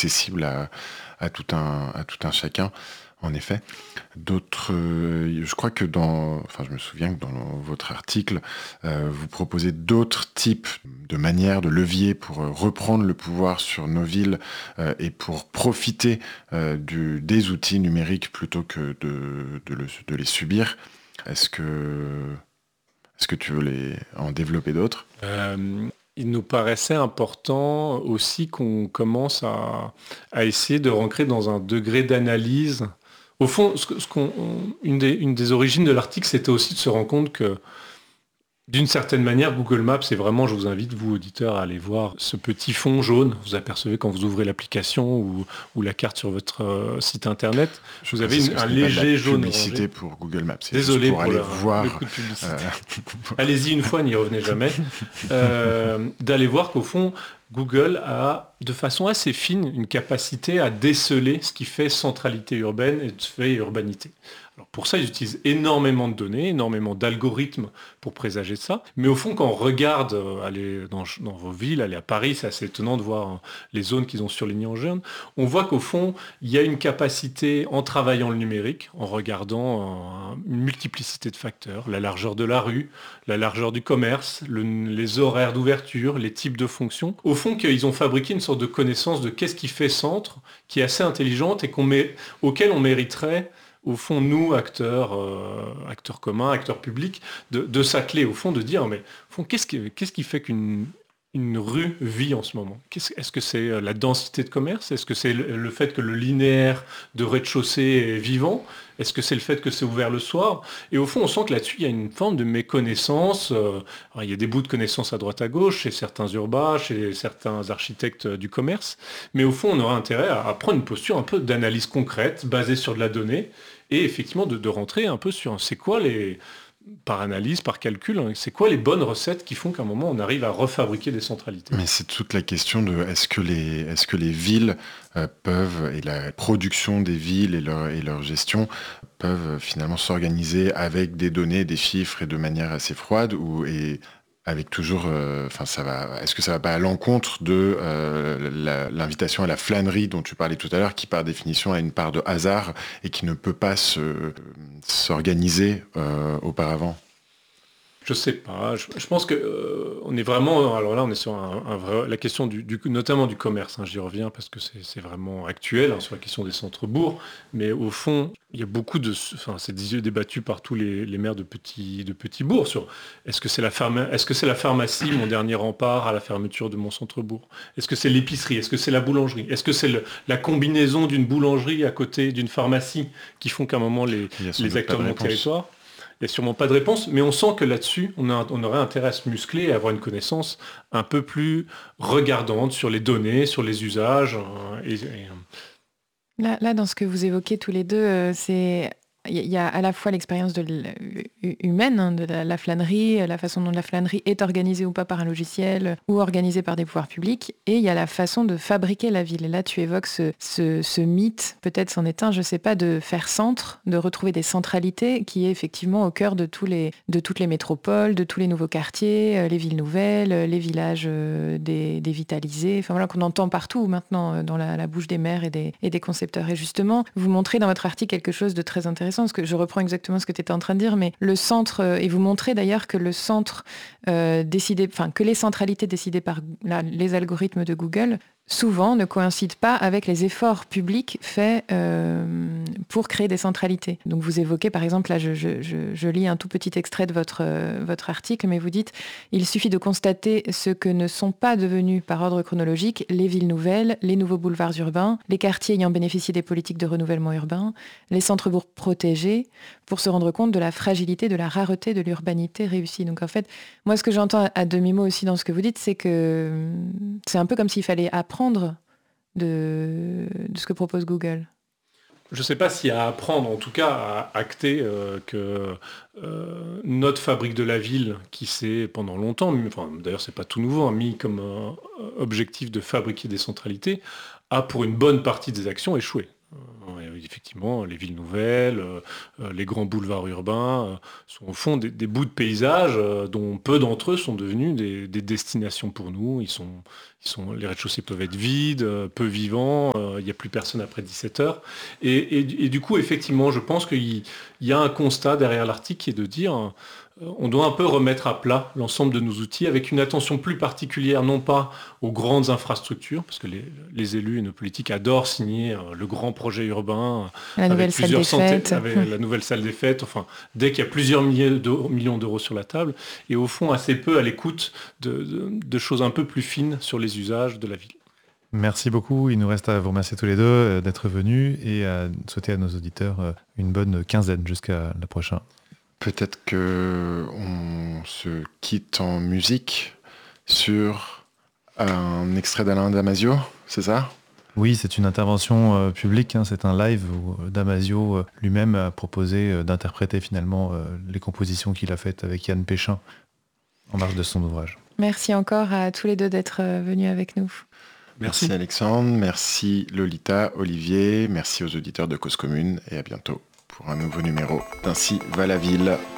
accessible à tout un chacun. En effet, je crois que je me souviens que dans votre article, vous proposez d'autres types de manières, de leviers pour reprendre le pouvoir sur nos villes et pour profiter des outils numériques plutôt que de les subir. Est-ce que tu veux en développer d'autres? Il nous paraissait important aussi qu'on commence à essayer de rentrer dans un degré d'analyse. Au fond, une des origines de l'article, c'était aussi de se rendre compte que, d'une certaine manière, Google Maps, c'est vraiment, je vous invite, vous, auditeurs, à aller voir ce petit fond jaune. Vous apercevez quand vous ouvrez l'application ou la carte sur votre site Internet, vous avez un léger jaune publicité orangé. pour Google Maps. C'est Désolé juste pour pour aller le voir. coup de publicité. Allez-y une fois, n'y revenez jamais. D'aller voir qu'au fond, Google a, de façon assez fine, une capacité à déceler ce qui fait centralité urbaine et ce qui fait urbanité. Alors pour ça, ils utilisent énormément de données, énormément d'algorithmes pour présager de ça. Mais au fond, quand on regarde, aller dans vos villes, aller à Paris, c'est assez étonnant de voir les zones qu'ils ont surlignées en jaune, on voit qu'au fond, il y a une capacité, en travaillant le numérique, en regardant une multiplicité de facteurs, la largeur de la rue, la largeur du commerce, les horaires d'ouverture, les types de fonctions, au fond qu'ils ont fabriqué une sorte de connaissance de qu'est-ce qui fait centre, qui est assez intelligente et auquel on mériterait, au fond, nous, acteurs communs, acteurs publics, de s'atteler, au fond, de dire, mais au fond, qu'est-ce qui fait qu'une rue vit en ce moment? Est-ce que c'est la densité de commerce? Est-ce que c'est le fait que le linéaire de rez-de-chaussée est vivant? Est-ce que c'est le fait que c'est ouvert le soir? Et au fond, on sent que là-dessus, il y a une forme de méconnaissance. Alors, il y a des bouts de connaissances à droite à gauche, chez certains urbains, chez certains architectes du commerce. Mais au fond, on aura intérêt à prendre une posture un peu d'analyse concrète, basée sur de la donnée, et effectivement de rentrer un peu sur c'est quoi par analyse, par calcul, c'est quoi les bonnes recettes qui font qu'à un moment on arrive à refabriquer des centralités. Mais c'est toute la question de est-ce que les villes peuvent, et la production des villes et leur gestion peuvent finalement s'organiser avec des données, des chiffres et de manière assez froide et avec toujours, est-ce que ça va pas à l'encontre de l'invitation à la flânerie dont tu parlais tout à l'heure, qui par définition a une part de hasard et qui ne peut pas s'organiser auparavant? Je sais pas. Je pense que on est vraiment. Alors là, on est sur la question notamment du commerce. J'y reviens parce que c'est vraiment actuel sur la question des centres-bourgs. Mais au fond, il y a beaucoup c'est débattu par tous les maires de petits bourgs sur est-ce que c'est la pharmacie, mon dernier rempart à la fermeture de mon centre-bourg? Est-ce que c'est l'épicerie? Est-ce que c'est la boulangerie? Est-ce que c'est la combinaison d'une boulangerie à côté d'une pharmacie qui font qu'à un moment les acteurs de mon territoire? Il n'y a sûrement pas de réponse, mais on sent que là-dessus, on aurait intérêt à se muscler et à avoir une connaissance un peu plus regardante sur les données, sur les usages. Là, dans ce que vous évoquez tous les deux, il y a à la fois l'expérience humaine, de la flânerie, la façon dont la flânerie est organisée ou pas par un logiciel, ou organisée par des pouvoirs publics, et il y a la façon de fabriquer la ville. Et là, tu évoques ce mythe, peut-être c'en est un, je sais pas, de faire centre, de retrouver des centralités, qui est effectivement au cœur de toutes les métropoles, de tous les nouveaux quartiers, les villes nouvelles, les villages dévitalisés, enfin voilà, qu'on entend partout maintenant dans la bouche des maires et des concepteurs. Et justement, vous montrez dans votre article quelque chose de très intéressant, parce que je reprends exactement ce que tu étais en train de dire, mais le centre, et vous montrez d'ailleurs que le centre que les centralités décidées par les algorithmes de Google souvent ne coïncident pas avec les efforts publics faits pour créer des centralités. Donc vous évoquez, par exemple, là je lis un tout petit extrait de votre article, mais vous dites « Il suffit de constater ce que ne sont pas devenus par ordre chronologique les villes nouvelles, les nouveaux boulevards urbains, les quartiers ayant bénéficié des politiques de renouvellement urbain, les centres-bourgs protégés, pour se rendre compte de la fragilité, de la rareté de l'urbanité réussie. » Donc en fait, moi ce que j'entends à demi-mot aussi dans ce que vous dites, c'est que c'est un peu comme s'il fallait apprendre de ce que propose Google. Je ne sais pas s'il y a à apprendre, en tout cas à acter que notre fabrique de la ville, qui s'est pendant longtemps, d'ailleurs c'est pas tout nouveau, mis comme objectif de fabriquer des centralités, a pour une bonne partie des actions échoué. Il effectivement, les villes nouvelles, les grands boulevards urbains sont au fond des bouts de paysage dont peu d'entre eux sont devenus des destinations pour nous. Les rez-de-chaussée peuvent être vides, peu vivants, il n'y a plus personne après 17 heures. Et du coup, effectivement, je pense qu'il y a un constat derrière l'article qui est de dire on doit un peu remettre à plat l'ensemble de nos outils avec une attention plus particulière, non pas aux grandes infrastructures, parce que les élus et nos politiques adorent signer le grand projet urbain la nouvelle salle des fêtes. Avec la nouvelle salle des fêtes, enfin, dès qu'il y a plusieurs millions d'euros sur la table, et au fond assez peu à l'écoute de choses un peu plus fines sur les usages de la ville. Merci beaucoup. Il nous reste à vous remercier tous les deux d'être venus et à souhaiter à nos auditeurs une bonne quinzaine jusqu'à la prochaine. Peut-être qu'on se quitte en musique sur un extrait d'Alain Damasio, c'est ça ? Oui, c'est une intervention publique, c'est un live où Damasio lui-même a proposé d'interpréter finalement les compositions qu'il a faites avec Yann Péchin en marge de son ouvrage. Merci encore à tous les deux d'être venus avec nous. Merci Alexandre, merci Lolita, Olivier, merci aux auditeurs de Cause Commune et à bientôt pour un nouveau numéro d'Ainsi va la ville.